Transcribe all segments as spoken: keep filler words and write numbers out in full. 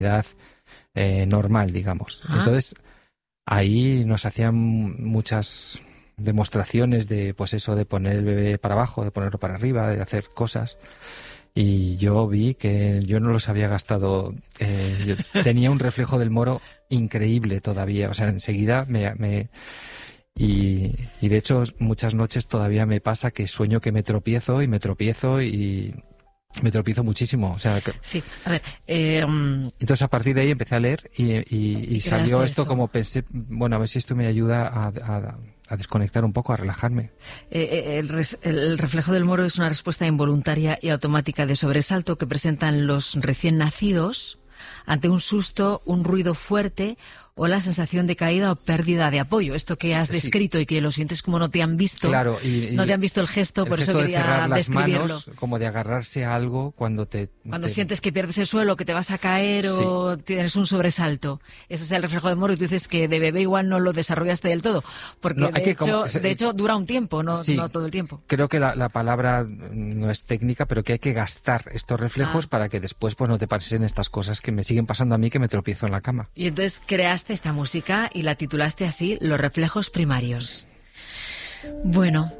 edad eh, normal, digamos. Ajá. Entonces, ahí nos hacían muchas demostraciones de, pues eso, de poner el bebé para abajo, de ponerlo para arriba, de hacer cosas. Y yo vi que yo no los había gastado. Eh, yo tenía un reflejo del moro increíble todavía. O sea, enseguida me... me y, y de hecho muchas noches todavía me pasa que sueño que me tropiezo y me tropiezo y me tropiezo muchísimo. O sea, que... Sí, a ver... Eh, um... Entonces a partir de ahí empecé a leer y, y, y, y salió esto, esto como pensé, bueno, a ver si esto me ayuda a... a a desconectar un poco, a relajarme. Eh, el, res, el reflejo del moro es una respuesta involuntaria y automática de sobresalto que presentan los recién nacidos ante un susto, un ruido fuerte o la sensación de caída o pérdida de apoyo. Esto que has descrito sí. y que lo sientes como no te han visto, claro, y, y no te han visto el gesto, el por gesto eso de quería cerrar las describirlo. Manos, como de agarrarse a algo cuando te... Cuando te... sientes que pierdes el suelo, que te vas a caer sí. o tienes un sobresalto. Ese es el reflejo del moro y tú dices que de bebé igual no lo desarrollaste del todo, porque no, de, hecho, como... de hecho dura un tiempo, no, sí, no todo el tiempo. Creo que la, la palabra no es técnica, pero que hay que gastar estos reflejos ah. para que después pues no te pasen estas cosas que me siguen pasando a mí, que me tropiezo en la cama. Y entonces creaste esta música y la titulaste así, Los reflejos primarios. Bueno,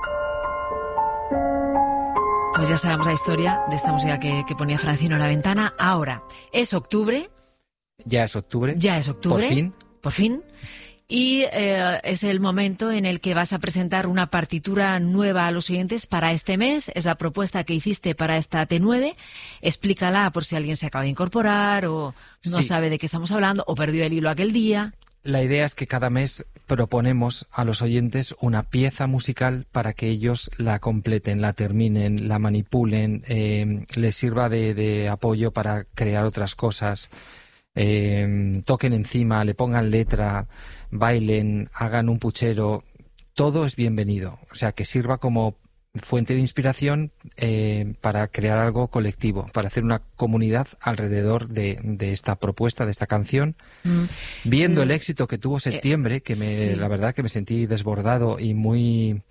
pues ya sabemos la historia de esta música que, que ponía Francino en la ventana. Ahora, es octubre. Ya es octubre. Ya es octubre. Por fin. Por fin. Y eh, es el momento en el que vas a presentar una partitura nueva a los oyentes para este mes. Es la propuesta que hiciste para esta T nueve. Explícala por si alguien se acaba de incorporar o no sí. sabe de qué estamos hablando o perdió el hilo aquel día. La idea es que cada mes proponemos a los oyentes una pieza musical para que ellos la completen, la terminen, la manipulen, eh, les sirva de, de apoyo para crear otras cosas. Eh, toquen encima, le pongan letra, bailen, hagan un puchero, todo es bienvenido. O sea, que sirva como fuente de inspiración eh, para crear algo colectivo, para hacer una comunidad alrededor de, de esta propuesta, de esta canción. Mm. Viendo mm. el éxito que tuvo Septiembre, que me, sí. la verdad que me sentí desbordado y muy,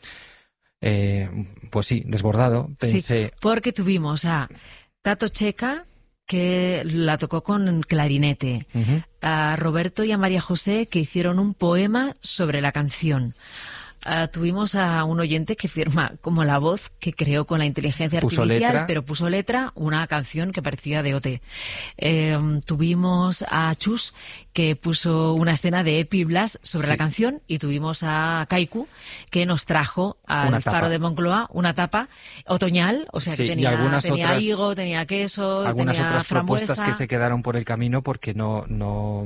eh, pues sí, desbordado, pensé... Sí, porque tuvimos a Tato Checa, que la tocó con clarinete, uh-huh. a Roberto y a María José, que hicieron un poema sobre la canción. Uh, tuvimos a un oyente que firma como la voz que creó con la inteligencia puso artificial, letra. pero puso letra, una canción que parecía de O T. Eh, tuvimos a Chus, que puso una escena de Epi Blas sobre sí. la canción, y tuvimos a Kaiku, que nos trajo al Faro de Moncloa una tapa otoñal, o sea sí, que tenía, y algunas tenía otras, higo, tenía queso, algunas tenía otras frambuesa. propuestas que se quedaron por el camino porque no, no,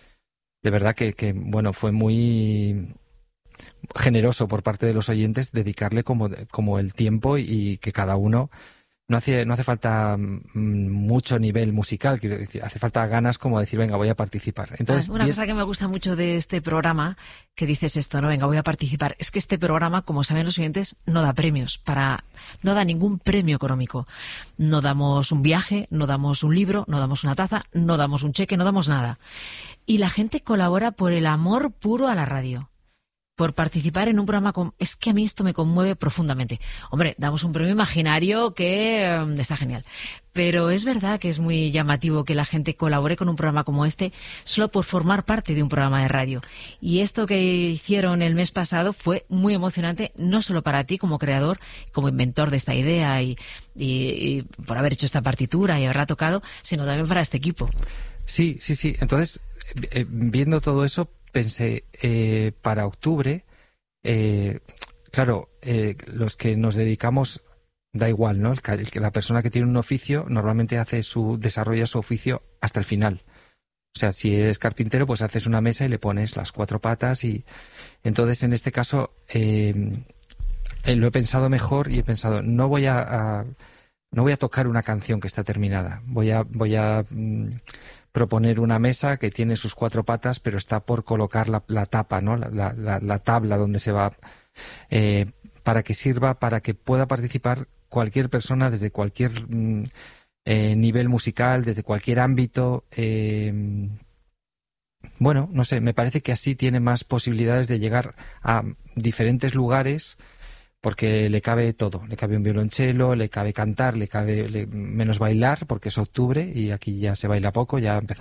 de verdad que, que bueno, fue muy generoso por parte de los oyentes dedicarle como, como el tiempo y, y que cada uno no hace, no hace falta mucho nivel musical, quiero decir, hace falta ganas como decir, venga, voy a participar. Entonces, ah, una bien... cosa que me gusta mucho de este programa, que dices esto, no, venga, voy a participar, es que este programa, como saben los oyentes, no da premios, para, no da ningún premio económico. No damos un viaje, no damos un libro, no damos una taza, no damos un cheque, no damos nada. Y la gente colabora por el amor puro a la radio, por participar en un programa con... Es que a mí esto me conmueve profundamente. Hombre, damos un premio imaginario que um, está genial. Pero es verdad que es muy llamativo que la gente colabore con un programa como este solo por formar parte de un programa de radio. Y esto que hicieron el mes pasado fue muy emocionante, no solo para ti como creador, como inventor de esta idea y, y, y por haber hecho esta partitura y haberla tocado, sino también para este equipo. Sí, sí, sí. Entonces, eh, viendo todo eso, pensé, eh, para octubre, eh, claro, eh, los que nos dedicamos, da igual, ¿no? El, el, la persona que tiene un oficio normalmente hace su, desarrolla su oficio hasta el final. O sea, si eres carpintero, pues haces una mesa y le pones las cuatro patas y... Entonces, en este caso, eh, eh, lo he pensado mejor y he pensado, no voy a, a no voy a tocar una canción que está terminada. Voy a... Voy a mm, proponer una mesa que tiene sus cuatro patas, pero está por colocar la, la tapa, ¿no? La, la, la tabla donde se va, eh, para que sirva, para que pueda participar cualquier persona desde cualquier mm, eh, nivel musical, desde cualquier ámbito. Eh, bueno, no sé, me parece que así tiene más posibilidades de llegar a diferentes lugares, porque le cabe todo, le cabe un violonchelo, le cabe cantar, le cabe le, menos bailar, porque es octubre y aquí ya se baila poco, ya ha empezado